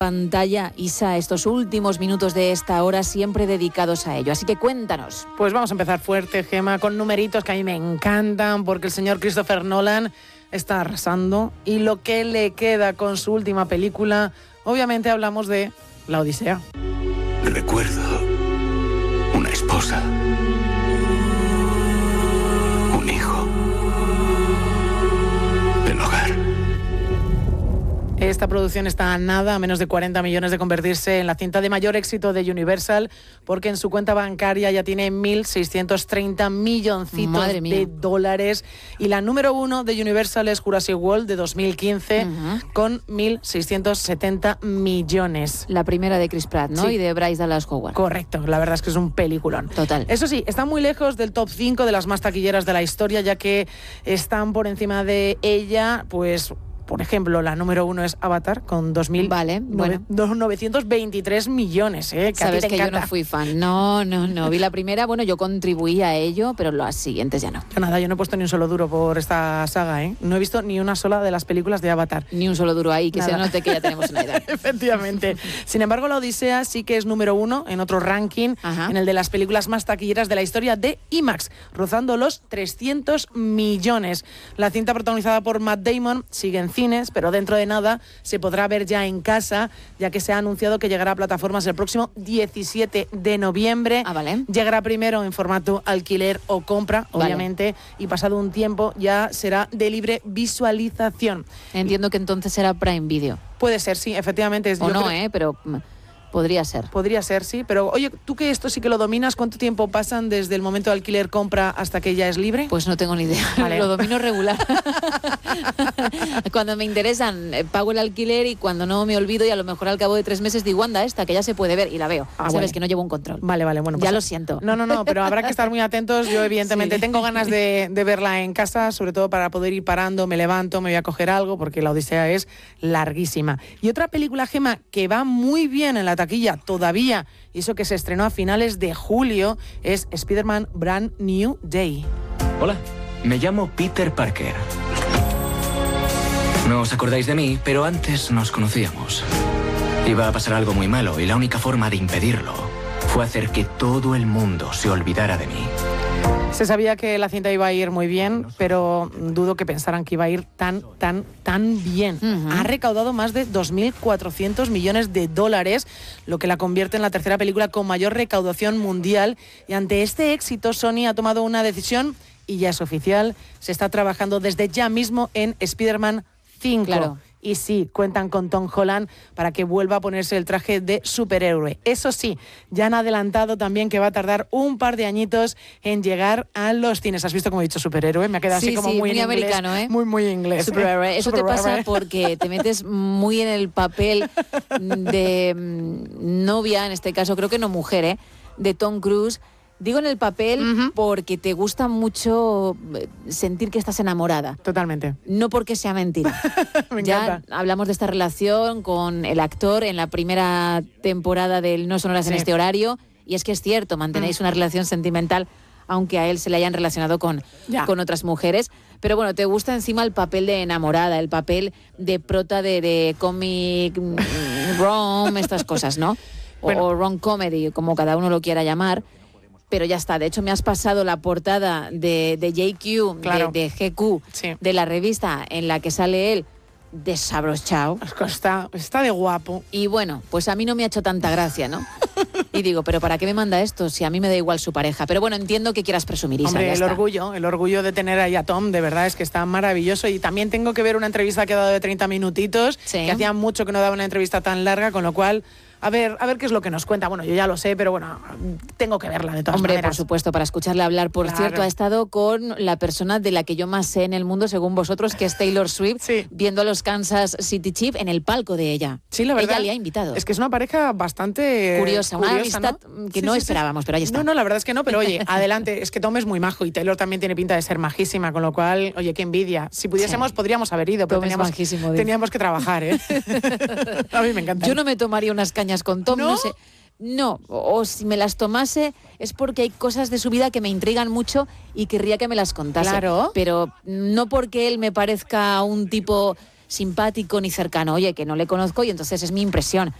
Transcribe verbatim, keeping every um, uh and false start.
pantalla, Isa, estos últimos minutos de esta hora siempre dedicados a ello. Así que cuéntanos. Pues vamos a empezar fuerte, Gema, con numeritos que a mí me encantan, porque el señor Christopher Nolan está arrasando y lo que le queda con su última película, obviamente hablamos de La Odisea. Recuerdo una esposa, un hijo, el hogar. Esta producción está a nada, a menos de cuarenta millones de convertirse en la cinta de mayor éxito de Universal, porque en su cuenta bancaria ya tiene mil seiscientos treinta milloncitos de dólares. Y la número uno de Universal es Jurassic World de dos mil quince, uh-huh. con mil seiscientos setenta millones. La primera de Chris Pratt, ¿no? Sí. Y de Bryce Dallas Howard. Correcto, la verdad es que es un peliculón. Total. Eso sí, está muy lejos del top cinco de las más taquilleras de la historia, ya que están por encima de ella, pues... Por ejemplo, la número uno es Avatar, con dos mil vale, bueno. novecientos veintitrés millones. ¿eh? Que Sabes a ti te que encanta. Yo no fui fan. No, no, no. Vi la primera, bueno, yo contribuí a ello, pero las siguientes ya no. Yo nada, yo no he puesto ni un solo duro por esta saga, ¿eh? No he visto ni una sola de las películas de Avatar. Ni un solo duro ahí, que nada. se note que ya tenemos una edad. Efectivamente. Sin embargo, La Odisea sí que es número uno en otro ranking, Ajá. en el de las películas más taquilleras de la historia de IMAX, rozando los trescientos millones. La cinta protagonizada por Matt Damon sigue en cines, pero dentro de de nada se podrá ver ya en casa, ya que se ha anunciado que llegará a plataformas el próximo diecisiete de noviembre. Ah, vale. Llegará primero en formato alquiler o compra, obviamente, vale. Y pasado un tiempo ya será de libre visualización. Entiendo que entonces será Prime Video. Puede ser, sí, efectivamente. Es, o yo no, creo... eh, pero... Podría ser. Podría ser, sí. Pero, oye, tú que esto sí que lo dominas, ¿cuánto tiempo pasan desde el momento de alquiler-compra hasta que ya es libre? Pues no tengo ni idea. Vale. Lo domino regular. Cuando me interesan, pago el alquiler y cuando no me olvido y a lo mejor al cabo de tres meses digo, anda, esta que ya se puede ver y la veo. Ah, Sabes bueno. que no llevo un control. Vale, vale, bueno. Pues ya lo siento. No, no, no, pero habrá que estar muy atentos. Yo, evidentemente, sí. tengo ganas de, de verla en casa, sobre todo para poder ir parando, me levanto, me voy a coger algo, porque La Odisea es larguísima. Y otra película, Gema, que va muy bien en la taquilla todavía, y eso que se estrenó a finales de julio, es Spider-Man Brand New Day. Hola, me llamo Peter Parker. No os acordáis de mí, pero antes nos conocíamos. Iba a pasar algo muy malo y la única forma de impedirlo fue hacer que todo el mundo se olvidara de mí. Se sabía que la cinta iba a ir muy bien, pero dudo que pensaran que iba a ir tan, tan, tan bien. Uh-huh. Ha recaudado más de dos mil cuatrocientos millones de dólares, lo que la convierte en la tercera película con mayor recaudación mundial. Y ante este éxito, Sony ha tomado una decisión y ya es oficial. Se está trabajando desde ya mismo en Spider-Man cinco. Claro. Y sí, cuentan con Tom Holland para que vuelva a ponerse el traje de superhéroe. Eso sí, ya han adelantado también que va a tardar un par de añitos en llegar a los cines. ¿Has visto cómo he dicho superhéroe? Me ha quedado sí, así como sí, muy, muy en americano, inglés. ¿eh? Muy, muy inglés. Superhéroe. Eso Superhéroe. te pasa porque te metes muy en el papel de novia, en este caso creo que no mujer, ¿eh? De Tom Cruise. Digo en el papel uh-huh. porque te gusta mucho sentir que estás enamorada. Totalmente. No porque sea mentira. Me ya encanta. Hablamos de esta relación con el actor en la primera temporada del No Sonoras sí. en este horario. Y es que es cierto, mantenéis uh-huh. una relación sentimental, aunque a él se le hayan relacionado con, con otras mujeres. Pero bueno, te gusta encima el papel de enamorada, el papel de prota de, de comic rom, estas cosas, ¿no? O, bueno. o rom comedy, como cada uno lo quiera llamar. Pero ya está, de hecho me has pasado la portada de, de J Q, claro. de, de G Q, sí. de la revista en la que sale él desabrochado. Está, está de guapo. Y bueno, pues a mí no me ha hecho tanta gracia, ¿no? Y digo, ¿pero para qué me manda esto si a mí me da igual su pareja? Pero bueno, entiendo que quieras presumir, Isa. Hombre, ya el está. orgullo, el orgullo de tener ahí a Tom, de verdad es que está maravilloso. Y también tengo que ver una entrevista que ha dado de treinta minutitos, sí. que hacía mucho que no daba una entrevista tan larga, con lo cual... A ver, a ver qué es lo que nos cuenta. Bueno, yo ya lo sé, pero bueno, tengo que verla de todas Hombre, maneras. por supuesto, para escucharle hablar. Por claro. cierto, ha estado con la persona de la que yo más sé en el mundo, según vosotros, que es Taylor Swift, sí. viendo a los Kansas City Chiefs en el palco de ella. Sí, la verdad. Ella le ha invitado. Es que es una pareja bastante curiosa, una curiosa, amistad ¿no? que sí, no sí, esperábamos, sí. pero ahí está. No, no, la verdad es que no, pero oye, adelante. Es que Tom es muy majo y Taylor también tiene pinta de ser majísima, con lo cual, oye, qué envidia. Si pudiésemos, sí. podríamos haber ido, pero Tom teníamos, es majísimo, teníamos que trabajar, ¿eh? A mí me encanta. Yo no me tomaría unas cañas con Tom, no, no sé. No, o, o si me las tomase es porque hay cosas de su vida que me intrigan mucho y querría que me las contase. Claro. Pero no porque él me parezca un tipo simpático ni cercano. Oye, que no le conozco y entonces es mi impresión.